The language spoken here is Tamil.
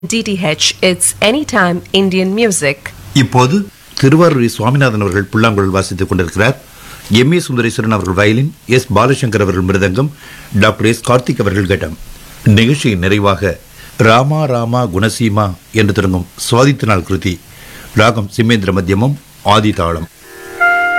DTH, it's anytime Indian music. இப்போது திருவாரூர் சுவாமிநாதன் அவர்கள் புல்லாங்குழல் வாசித்துக் கொண்டிருக்கிறார். எம் ஏ சுந்தரேஸ்வரன் அவர்கள் வயலின், எஸ் பாலசங்கர் அவர்கள் மிருதங்கம், டாக்டர் எஸ் கார்த்திக் அவர்கள் கட்டம். நிகழ்ச்சியின் நிறைவாக ராமா ராமா குணசீமா என்று தொடங்கும் சுவாதித்த நாள் கிருதி, ராகம் சிம்மேந்திர மத்தியமம், ஆதி தாளம்.